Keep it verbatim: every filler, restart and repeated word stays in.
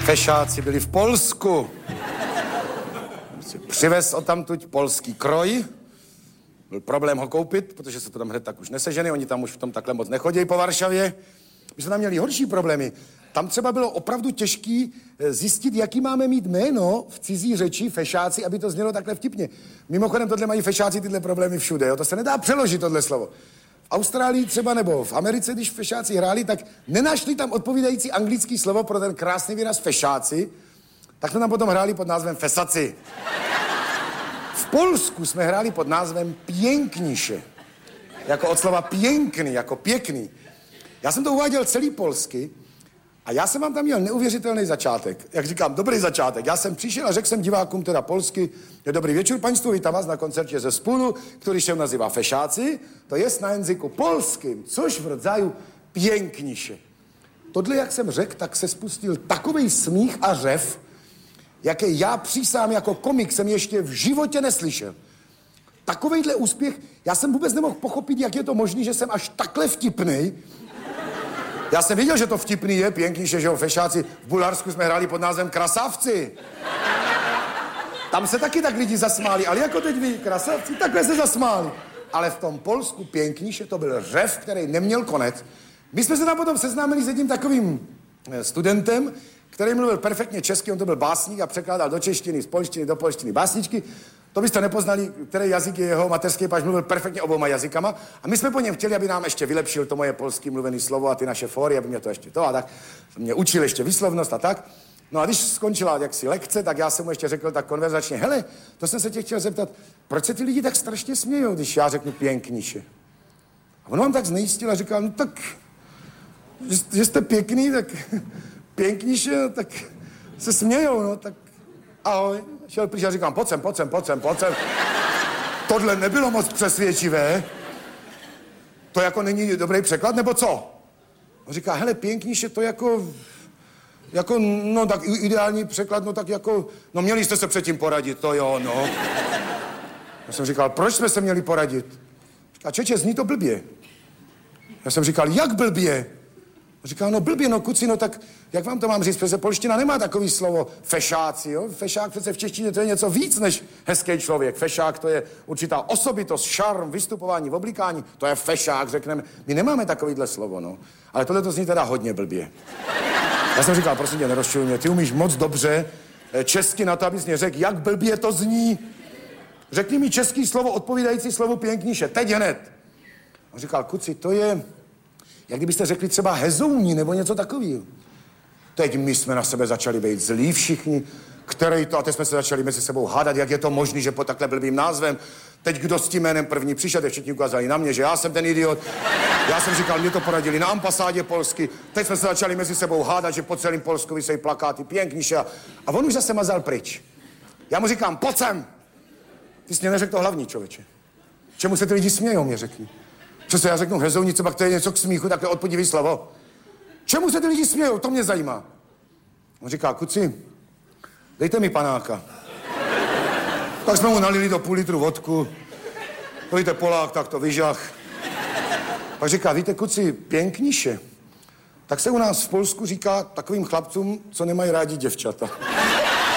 Fešáci byli v Polsku. Přivez odtamtud polský kroj. Byl problém ho koupit, protože se to tam hned tak už neseženy, oni tam už v tom takhle moc nechodí po Varšavě. My jsme tam měli horší problémy. Tam třeba bylo opravdu těžký zjistit, jaký máme mít jméno v cizí řeči fešáci, aby to znělo takhle vtipně. Mimochodem, tohle mají fešáci tyhle problémy všude, jo? To se nedá přeložit, tohle slovo. V Austrálii třeba nebo v Americe, když fešáci hráli, tak nenašli tam odpovídající anglický slovo pro ten krásný výraz fešáci, tak jsme tam potom hráli pod názvem fesaci. V Polsku jsme hráli pod názvem pěnkniše. Jako od slova pěkný, jako pěkný. Já jsem to uváděl celý polsky a já jsem vám tam měl neuvěřitelný začátek. Jak říkám, dobrý začátek. Já jsem přišel a řekl jsem divákům teda polsky, že dobrý večer, państwu, vítám vás na koncertě ze spolu, který se nazývá Fešáci, to jest na jazyku polským, což v rodzaju pěkniše. Tohle, jak jsem řekl, tak se spustil takovej smích a řev, jaký já přísám jako komik jsem ještě v životě neslyšel. Takovejhle úspěch, já jsem vůbec nemohl pochopit, jak je to možné, že jsem až takhle vtipnej. Já jsem věděl, že to vtipný je, pěkniše, že jo, fešáci. V Bulharsku jsme hráli pod názvem Krasavci. Tam se taky tak lidi zasmáli, ale jako teď vy, krasavci, takhle se zasmáli. Ale v tom Polsku pěkniše to byl řev, který neměl konec. My jsme se tam potom seznámili s jedním takovým studentem, který mluvil perfektně česky, on to byl básník a překládal do češtiny, z polštiny do polštiny básničky. To byste nepoznali, který jazyk je jeho mateřský, pač mluvil perfektně oboma jazykama. A my jsme po něm chtěli, aby nám ještě vylepšil to moje polský mluvený slovo a ty naše fóry, aby mě to ještě to a tak. Mě učil ještě výslovnost a tak. No a když skončila jaksi lekce, tak já jsem mu ještě řekl tak konverzačně, hele, to jsem se tě chtěl zeptat, proč se ty lidi tak strašně smějou, když já řeknu pěkniše? A on vám tak znejistil a říkal, no tak, že, že jste pěkný, tak pěkniše, no, tak se smějou, no, tak ahoj. Šel pryč a říkám, pojď sem, pojď sem, pojď sem, pojď sem. Tohle nebylo moc přesvědčivé. To jako není dobrý překlad, nebo co? On říká, hele, pěkniše, to jako, jako, no tak ideální překlad, no tak jako, no měli jste se předtím poradit, to jo, no. Já jsem říkal, proč jsme se měli poradit? Říká, čeče, zní to blbě. Já jsem říkal, jak blbě? Říkal, no blbě, no kuci, no tak jak vám to mám říct, přece polština nemá takový slovo fešáci, jo? Fešák přece v češtině to je něco víc než hezký člověk. Fešák to je určitá osobitost, šarm, vystupování, v oblikání, to je fešák, řekneme. My nemáme takovýhle slovo, no. Ale tohle to zní teda hodně blbě. Já jsem říkal, prosím tě, nerozčiluj mě, ty umíš moc dobře česky na to, abys mě řekl, jak blbě to zní. Řekni mi český slovo odpovídající slovu pěkniše, teď hned. On říkal, kuci, to je... Jak kdybyste řekli třeba hezouní nebo něco takového. Teď my jsme na sebe začali být zlí všichni, který to, a teď jsme se začali mezi sebou hádat, jak je to možné, že pod takhle blbým názvem. Teď kdo s tím jménem první přišel, teď všichni ukázali na mě, že já jsem ten idiot. Já jsem říkal, mě to poradili na ambasádě polsky. Teď jsme se začali mezi sebou hádat, že po celém Polsku visejí plakáty pěkniše. A on už zase mazal pryč. Já mu říkám, pojď sem. Ty jsi mě neřekl to hlavní, člověče. Čemu se ty lidi smějou, mě řekni. Přesto já řeknu hezounice, pak to je něco k smíchu, takhle odpodivý slovo. Čemu se ty lidi smějou? To mě zajímá. On říká, kuci, dejte mi panáka. Tak jsme mu nalili do půl litru vodku. To víte, Polák, tak to vyžach. Pak říká, víte, kuci, pěkniše. Tak se u nás v Polsku říká takovým chlapcům, co nemají rádi děvčata.